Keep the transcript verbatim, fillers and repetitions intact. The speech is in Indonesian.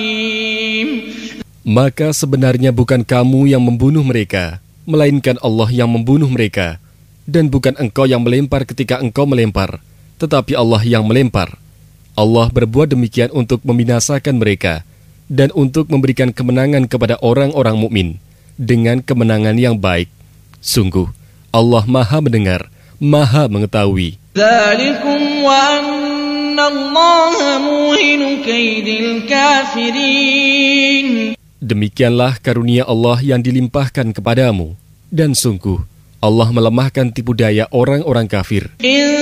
Maka sebenarnya bukan kamu yang membunuh mereka, melainkan Allah yang membunuh mereka. Dan bukan engkau yang melempar ketika engkau melempar, tetapi Allah yang melempar. Allah berbuat demikian untuk membinasakan mereka dan untuk memberikan kemenangan kepada orang-orang mukmin dengan kemenangan yang baik. Sungguh, Allah Maha mendengar, Maha mengetahui. Dzalikum wa anna Allaha muhinu kaidil kafirin. Demikianlah karunia Allah yang dilimpahkan kepadamu, dan sungguh Allah melemahkan tipu daya orang-orang kafir.